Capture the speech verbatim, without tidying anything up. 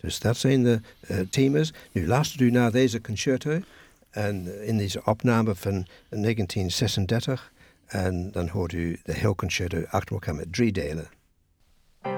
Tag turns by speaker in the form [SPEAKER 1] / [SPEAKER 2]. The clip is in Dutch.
[SPEAKER 1] Dus dat zijn de uh, thema's. Nu luistert u naar deze concerto. En uh, in deze opname van negentien zesendertig. En dan hoort u de heel concerto achter elkaar met drie delen.